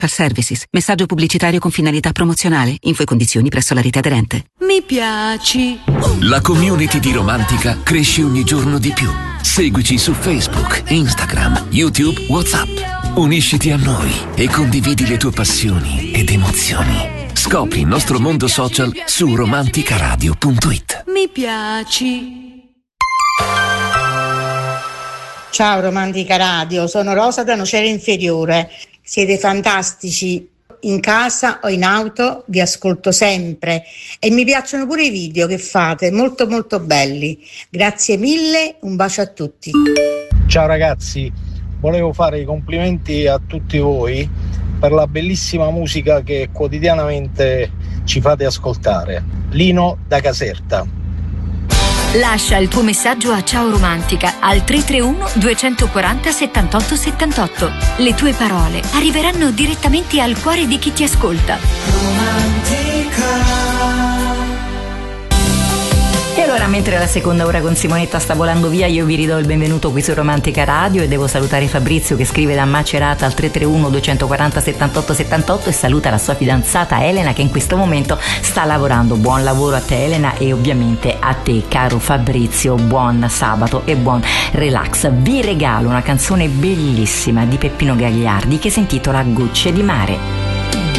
Car Services. Messaggio pubblicitario con finalità promozionale. Info e condizioni presso la rete aderente. Mi piaci. La community di Romantica cresce ogni giorno di più. Seguici su Facebook, Instagram, YouTube, WhatsApp. Unisciti a noi e condividi le tue passioni ed emozioni. Scopri il nostro mondo social su romanticaradio.it. Mi piaci. Ciao Romantica Radio, sono Rosa da Nocera Inferiore. Siete fantastici, in casa o in auto vi ascolto sempre e mi piacciono pure i video che fate, molto molto belli. Grazie mille, un bacio a tutti. Ciao ragazzi, volevo fare i complimenti a tutti voi per la bellissima musica che quotidianamente ci fate ascoltare. Lino da Caserta. Lascia il tuo messaggio a Ciao Romantica al 331 240 78 78. Le tue parole arriveranno direttamente al cuore di chi ti ascolta. Romantica. E allora, mentre la seconda ora con Simonetta sta volando via, io vi ridò il benvenuto qui su Romantica Radio e devo salutare Fabrizio che scrive da Macerata al 331 240 78 78 e saluta la sua fidanzata Elena che in questo momento sta lavorando. Buon lavoro a te Elena e ovviamente a te caro Fabrizio, buon sabato e buon relax. Vi regalo una canzone bellissima di Peppino Gagliardi che si intitola Gocce di mare.